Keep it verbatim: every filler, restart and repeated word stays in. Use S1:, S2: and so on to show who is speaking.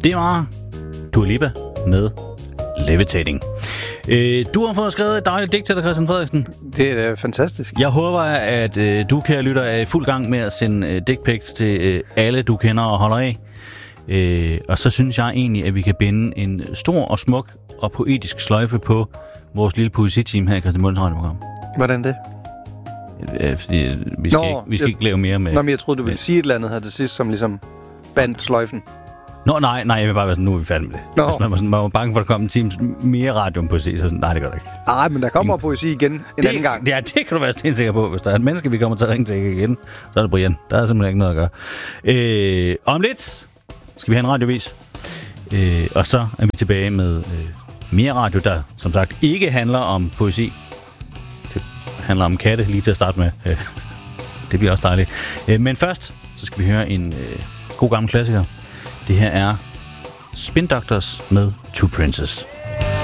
S1: Det var Dua Lipa med Levitating. Øh, du har fået skrevet et dejligt digt til dig, Christian Frederiksen.
S2: Det er uh, fantastisk.
S1: Jeg håber, at øh, du, kære lytter, er i fuld gang med at sende øh, dick pics til øh, alle, du kender og holder af. Øh, og så synes jeg egentlig, at vi kan binde en stor og smuk og poetisk sløjfe på vores lille poesiteam her i Christian Møllens radioprogram.
S2: Hvordan det?
S1: Øh, fordi, vi skal,
S2: Nå,
S1: ikke, vi skal
S2: jeg,
S1: ikke lave mere med...
S2: Nå, men jeg troede, du ville sige et eller andet her til sidst, som ligesom bandt sløjfen.
S1: Nå, nej, nej, jeg vil bare være sådan, nu er vi færdige med det.
S2: Nå.
S1: Hvis man var, sådan, man var bange for, at der kom en time mere radio om poesi, så sådan, nej, det gør det ikke.
S2: Nej, men der kommer Ingen... poesi igen en
S1: det,
S2: anden gang.
S1: Ja, det kan du være stensikker på. Hvis der er et menneske, vi kommer til at ringe til igen, så er det Brian. Der er simpelthen ikke noget at gøre. Øh, om lidt skal vi have en radiovis. Øh, og så er vi tilbage med øh, mere radio, der som sagt ikke handler om poesi. Det handler om katte lige til at starte med. Øh, det bliver også dejligt. Øh, men først, så skal vi høre en øh, god gammel klassiker. Det her er Spin Doctors med Two Princes.